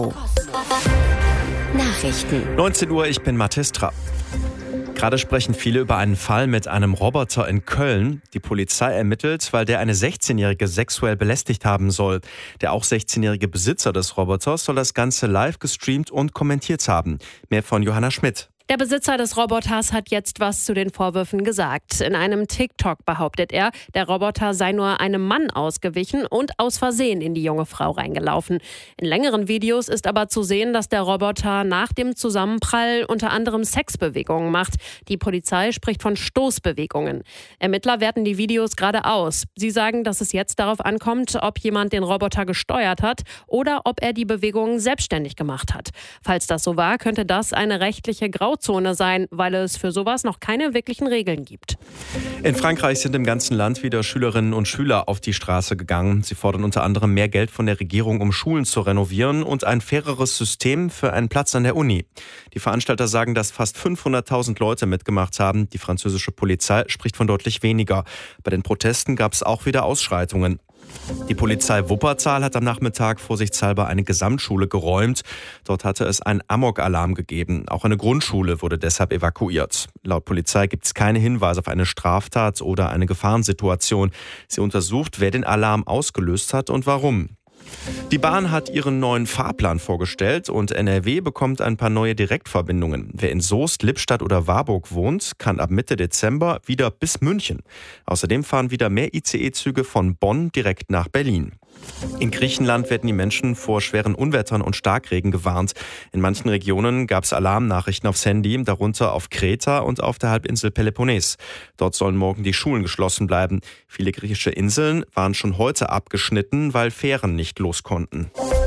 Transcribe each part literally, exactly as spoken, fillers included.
Nachrichten. neunzehn Uhr, ich bin Mathis Trapp. Gerade sprechen viele über einen Fall mit einem Roboter in Köln. Die Polizei ermittelt, weil der eine sechzehnjährige sexuell belästigt haben soll. Der auch sechzehnjährige Besitzer des Roboters soll das Ganze live gestreamt und kommentiert haben. Mehr von Johanna Schmidt. Der Besitzer des Roboters hat jetzt was zu den Vorwürfen gesagt. In einem TikTok behauptet er, der Roboter sei nur einem Mann ausgewichen und aus Versehen in die junge Frau reingelaufen. In längeren Videos ist aber zu sehen, dass der Roboter nach dem Zusammenprall unter anderem Sexbewegungen macht. Die Polizei spricht von Stoßbewegungen. Ermittler werten die Videos gerade aus. Sie sagen, dass es jetzt darauf ankommt, ob jemand den Roboter gesteuert hat oder ob er die Bewegungen selbstständig gemacht hat. Falls das so war, könnte das eine rechtliche Grauzone sein, weil es für sowas noch keine wirklichen Regeln gibt. In Frankreich sind im ganzen Land wieder Schülerinnen und Schüler auf die Straße gegangen. Sie fordern unter anderem mehr Geld von der Regierung, um Schulen zu renovieren und ein faireres System für einen Platz an der Uni. Die Veranstalter sagen, dass fast fünfhunderttausend Leute mitgemacht haben. Die französische Polizei spricht von deutlich weniger. Bei den Protesten gab es auch wieder Ausschreitungen. Die Polizei Wuppertal hat am Nachmittag vorsichtshalber eine Gesamtschule geräumt. Dort hatte es einen Amok-Alarm gegeben. Auch eine Grundschule wurde deshalb evakuiert. Laut Polizei gibt es keine Hinweise auf eine Straftat oder eine Gefahrensituation. Sie untersucht, wer den Alarm ausgelöst hat und warum. Die Bahn hat ihren neuen Fahrplan vorgestellt und N R W bekommt ein paar neue Direktverbindungen. Wer in Soest, Lippstadt oder Warburg wohnt, kann ab Mitte Dezember wieder bis München. Außerdem fahren wieder mehr I C E-Züge von Bonn direkt nach Berlin. In Griechenland werden die Menschen vor schweren Unwettern und Starkregen gewarnt. In manchen Regionen gab es Alarmnachrichten aufs Handy, darunter auf Kreta und auf der Halbinsel Peloponnes. Dort sollen morgen die Schulen geschlossen bleiben. Viele griechische Inseln waren schon heute abgeschnitten, weil Fähren nicht los konnten.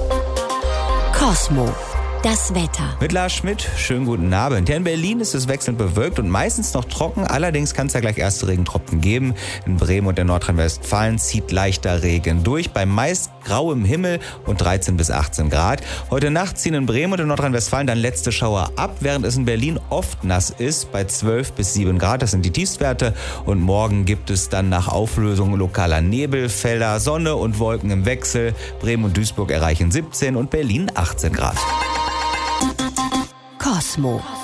Cosmo. Das Wetter. Mit Lars Schmidt, schönen guten Abend. Ja, in Berlin ist es wechselnd bewölkt und meistens noch trocken. Allerdings kann es ja gleich erste Regentropfen geben. In Bremen und in Nordrhein-Westfalen zieht leichter Regen durch, bei meist grauem Himmel und dreizehn bis achtzehn Grad. Heute Nacht ziehen in Bremen und in Nordrhein-Westfalen dann letzte Schauer ab, während es in Berlin oft nass ist, bei zwölf bis sieben Grad. Das sind die Tiefstwerte. Und morgen gibt es dann nach Auflösung lokaler Nebelfelder, Sonne und Wolken im Wechsel. Bremen und Duisburg erreichen siebzehn und Berlin achtzehn Grad. Cosmo.